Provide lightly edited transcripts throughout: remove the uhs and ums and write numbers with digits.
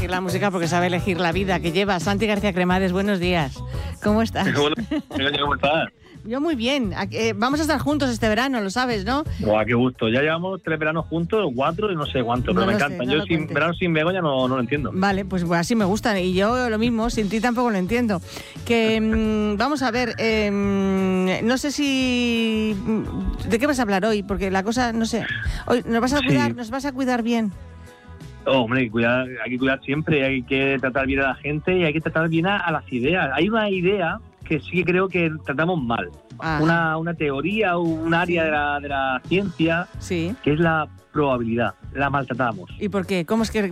elegir la música porque sabe elegir la vida que lleva. Santi García Cremades, buenos días. ¿Cómo estás? ¿Cómo estás? Yo muy bien. Vamos a estar juntos este verano, lo sabes, ¿no? Buah, qué gusto. Ya llevamos 3 veranos juntos, 4 y no sé cuánto, pero me encantan. Yo sin verano sin Begoña no lo entiendo. Vale, pues así me gustan. Y yo lo mismo, sin ti tampoco lo entiendo. Vamos a ver, no sé si... ¿De qué vas a hablar hoy? Porque la cosa, no sé... Hoy nos vas a cuidar bien. Oh, hombre, hay que cuidar siempre, hay que tratar bien a la gente y hay que tratar bien a las ideas. Hay una idea que sí creo que tratamos mal. Una teoría o un área de la ciencia, sí, que es la probabilidad. La maltratamos. ¿Y por qué?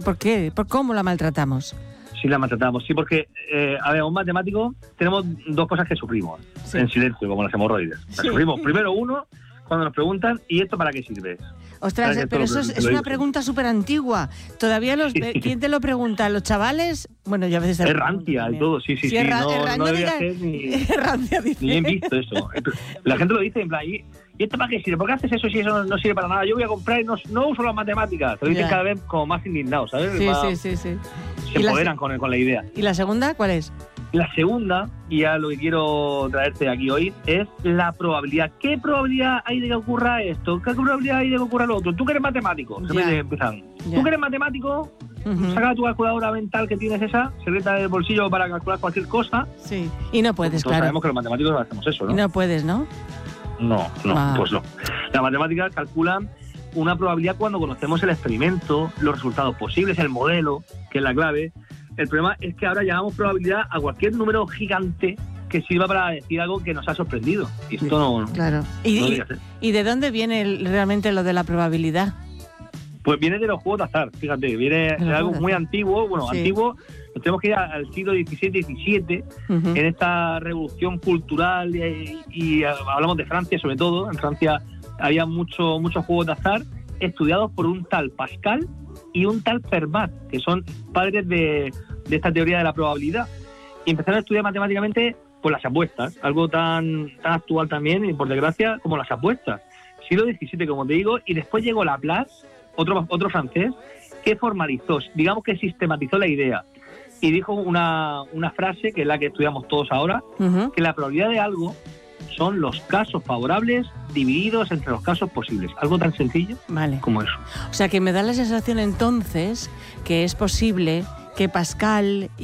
¿Cómo la maltratamos? Sí, la maltratamos. Sí, porque, un matemático, tenemos 2 cosas que sufrimos en silencio, como las hemorroides. Las sufrimos primero uno, cuando nos preguntan, ¿y esto para qué sirve? Ostras, pero eso es una pregunta súper antigua. Todavía ¿quién te lo pregunta? ¿Los chavales? Bueno, yo a veces... Es rancia y todo, sí. No debería ser ni bien visto eso. La gente lo dice en plan, ¿y esto para qué sirve? ¿Por qué haces eso si eso no sirve para nada? Yo voy a comprar y no uso las matemáticas. Te lo dicen cada vez como más indignados, ¿sabes? Sí. Se empoderan con la idea. ¿Y la segunda cuál es? La segunda, y ya lo que quiero traerte aquí hoy, es la probabilidad. ¿Qué probabilidad hay de que ocurra esto? ¿Qué probabilidad hay de que ocurra lo otro? Tú que eres matemático, empiezan. Tú que eres matemático, saca tu calculadora mental que tienes esa, secreta del bolsillo para calcular cualquier cosa. Sí, y no puedes, claro. Sabemos que los matemáticos hacemos eso, ¿no? Y no puedes, ¿no? No, pues no. La matemática calcula una probabilidad cuando conocemos el experimento, los resultados posibles, el modelo, que es la clave. El problema es que ahora llamamos probabilidad a cualquier número gigante que sirva para decir algo que nos ha sorprendido. Y esto no... Claro. ¿Y de dónde viene realmente lo de la probabilidad? Pues viene de los juegos de azar, fíjate. Viene de algo muy antiguo. Bueno, antiguo, nos tenemos que ir al siglo XVI-XVII, en esta revolución cultural, y hablamos de Francia sobre todo. En Francia había muchos juegos de azar estudiados por un tal Pascal y un tal Fermat, que son padres de esta teoría de la probabilidad. Y empezaron a estudiar matemáticamente pues las apuestas, algo tan actual también, y por desgracia, como las apuestas. Siglo XVII, como te digo, y después llegó Laplace, otro francés, que formalizó, digamos que sistematizó la idea, y dijo una frase, que es la que estudiamos todos ahora, que la probabilidad de algo son los casos favorables divididos entre los casos posibles. Algo tan sencillo como eso. O sea, que me da la sensación entonces que es posible que Pascal